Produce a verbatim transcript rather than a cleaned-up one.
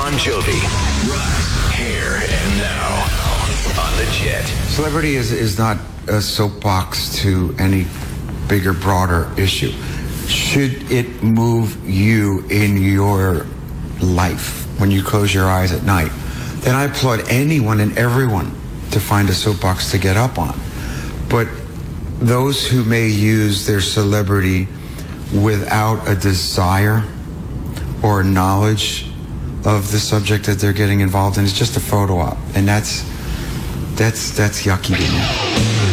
Bon Jovi. Right here and now on the Jet. Celebrity is, is not a soapbox to any bigger, broader issue. Should it move you in your life when you close your eyes at night, then I applaud anyone and everyone to find a soapbox to get up on. But those who may use their celebrity without a desire or knowledge of the subject that they're getting involved in, it's just a photo op, and that's that's that's yucky to me.